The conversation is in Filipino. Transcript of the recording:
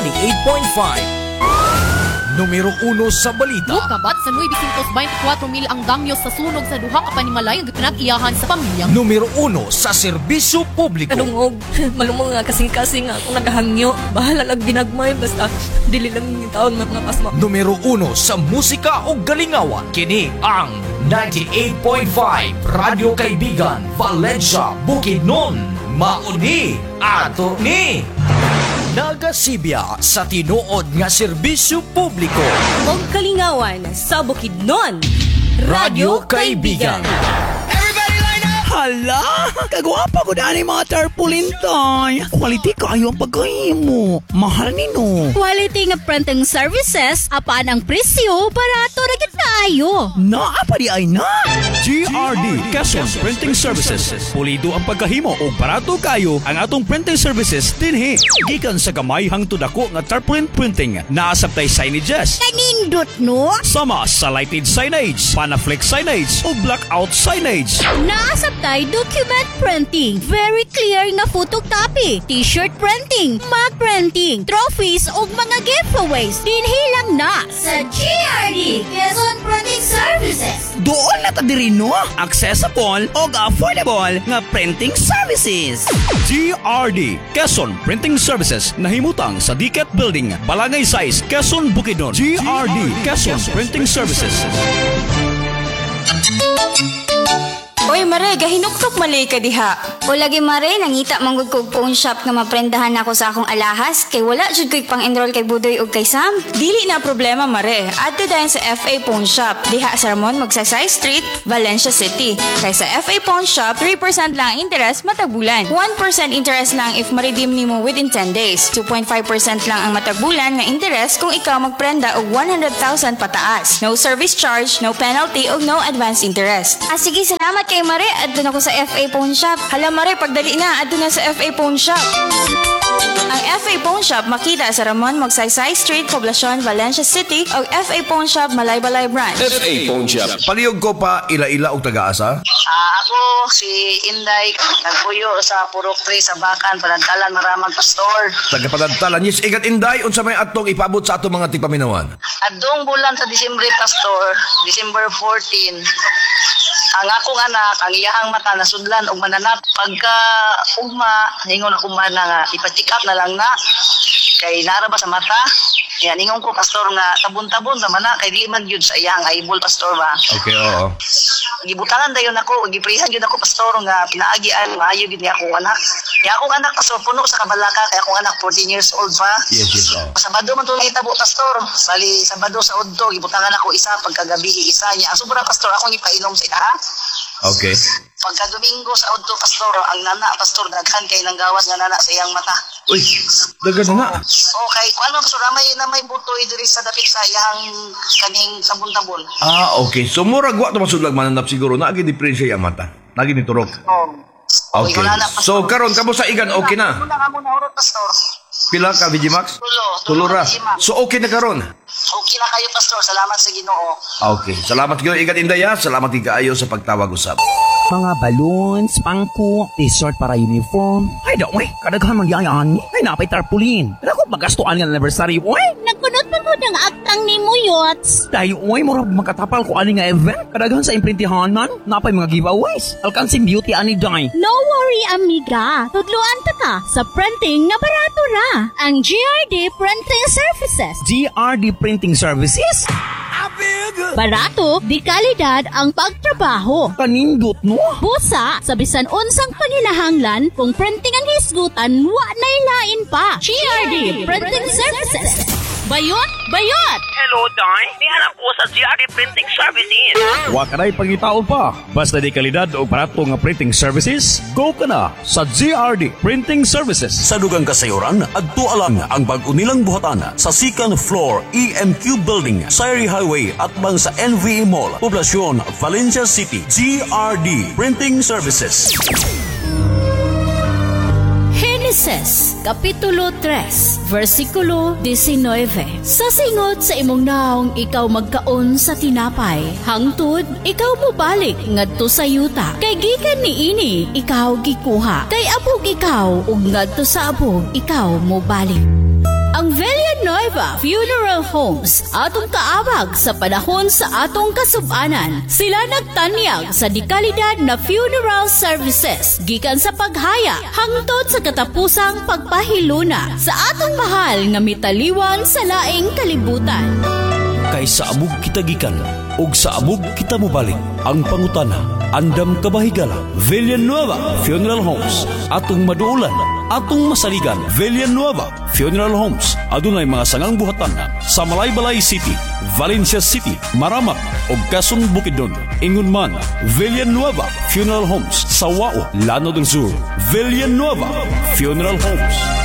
98.5. Numero 1 sa balita. Kabat sa 924 mil ang damyo sa sunog sa duha ka panimalay ang pinag-iyahan sa pamilya. Numero 1 sa serbisyo publiko. Kanungog, malumong nga kasing-kasing nga akong nagahangyo. Bahala lang ginagmay, basta dili lang yung taon mga pasma. Numero 1 sa musika o galingawan. Kini ang 98.5 Radio Kaibigan, Valencia, Bukidnon. Mauni ato ni nagasibya sa tinuod nga serbisyo publiko. Og kalingawan sa Bukidnon, Radio Kaibigan. Hala, kagwapa ko na ni mga tarpaulin tay. Quality kayo ang pagkahimo. Mahal nino. Quality nga printing services, apaan ang presyo, barato ra gid kaayo. Naa pa di ay na. GRD Quezon Printing Services. Pulido ang pagkahimo o barato kayo ang atong printing services dinhi. Gikan sa gamay hangtod ako nga tarpaulin printing. Naasabtay signages. Kanindot no? Sama sa lighted signage, panaflex signage o blackout signage. Naasabtay document printing, very clear nga photocopy, t-shirt printing, mug printing, trophies ug mga giveaways. Dinhi lang na sa GRD Quezon Printing Services. Doon na ta diri no. Accessible o affordable nga printing services. GRD Quezon Printing Services nahimutang sa Diket Building, Balangay Size, Quezon, Bukidnon. GRD Quezon Printing Services. Oy Mare, gahinuktok mali ka diha. O lagi Mare, nangita manggod ko phone shop nga maprendahan ako sa akong alahas kay wala jud ko'y pang-enroll kay Budoy ug kay Sam. Dili na problema Mare. Adto dayon sa FA Pawn Shop. Diha sa Ramon Magsaysay Street, Valencia City. Kay sa FA Pawn Shop, 3% lang ang interest matag bulan. 1% interest lang if ma-redeem nimo within 10 days. 2.5% lang ang matag bulan nga interest kung ikaw magprenda og 100,000 pataas. No service charge, no penalty ug no advance interest. Sige, salamat kay Mare, adto na ko sa FA Pawn Shop. Hala Mare, pagdali na, adto na sa FA Pawn Shop. Ang FA Pawn Shop makita sa Ramon Magsaysay Street, Poblacion, Valencia City o FA Pawn Shop, Malaybalay Branch. FA Pawn Shop. Palihog ko pa, ila-ila o taga-asa? Ako si Inday, nagpuyo sa Purok 3 sa Bakan, Padantalan, Maramag Pastor. Taga-Padantalan. Yes, igat Inday, unsa may atong ipabot sa atong mga tipaminawan? Adong bulan sa Disyembre Pastor, December 14. Ang akong anak, ang iyahang mata nasudlan og mananap. Pagka ugma, ningon ako man nga ipa-check up na lang na. Kay naraba sa mata. Yan, ningon ko pastor nga tabon-tabon sa mana kay di man gyud sa iyang eyeball pastor ba. Okay, oo. Gibutangan dayon ako, giprihan gyud ako pastor nga pinaagian maayo gyud ni akong anak. Ni akong anak pastor puno sa kabalaka kay akong anak 14 years old pa. Yes, oo. Sabado man to nahitabo pastor. Bali Sabado sa udto gibutangan ako isa pagkagabi isa niya. Ang sobra pastor akong ipainom sa ita. Okay. Pagka Domingo sa udto pastor, ang nana pastor daghan kay nang gawas nga nana sa iyang mata. Uy, dagan na. Okay, kung ano pastor na may butoy diri sa dapit sa iyang kaning sabon-tabon. Okay. So murag wa to masudlag mananap siguro na agi diferensya yang mata. Nagi ni turok. Okay. So karon kamo sa igan okay na. Muna urot pastor. Pila ka Vigimax? Tulo ra. So okay na karon. Okay na kayo pastor, salamat sa Ginoo. Okay, salamat kayo igat Indaya, salamat kaayo sa pagtawag usab. Mga balloons, pangko, t-shirt para uniform. Ay daw, kadaghan magyayaan. Ay napay tarpaulin. Pero kung magastuan nga anniversary, Nagkunot pa ko ng aktang ni mo, Yots. tayo, mura makatapal ko ani nga event. Kadaghan sa imprintihan man, napay mga giveaways. Alkansing beauty ani day. No worry, amiga. Tudluan ta ka sa printing nga barato ra. Ang GRD Printing Services. GRD Printing Services? Barato, di kalidad ang pagtrabaho. Kanindot no? Busa, sa bisan unsang panginahanglan, kung printing ang hisgutan, wa na'y lain pa. GRD Printing Services. Bayot! Bayot! Hello, Day. Nihanap ko sa GRD Printing Services. Wa ka na'y pangitao pa. Basta di kalidad o barato nga printing services, go ka na sa GRD Printing Services. Sa dugang kasayuran, adto alang ang bag-o nilang buhatan sa second floor EMQ Building, Sayri Highway at bang sa NVE Mall, Poblacion, Valencia City. GRD Printing Services. Genesis, Kapitulo 3, versikulo 19. Sa singot sa imong naong ikaw magkaon sa tinapay, hangtod ikaw mobalik ngadto sa yuta. Kay gikan niini ikaw gikuha, kay abog ikaw ug ngadto sa abog ikaw mobalik. Ang Villanueva Funeral Homes atong kaabag sa panahon sa atong kasubanan. Sila nagtanyag sa dekalidad na funeral services gikan sa paghaya hangtod sa katapusang pagpahiluna sa atong mahal nga mitaliwan sa laing kalibutan. Kay sa amog kita gikan ug sa amog kita mobalik. Ang pangutana, andam kabahigala. Villanueva Funeral Homes atong maduulan, atong masaligan. Villanueva Funeral Homes adunay mga sangang buhatan sa Malaybalay City, Valencia City, Maramak ug Kasong Bukidnon. Ingon man, Villanueva Funeral Homes sa Wao, Llano del Sur. Villanueva Funeral Homes.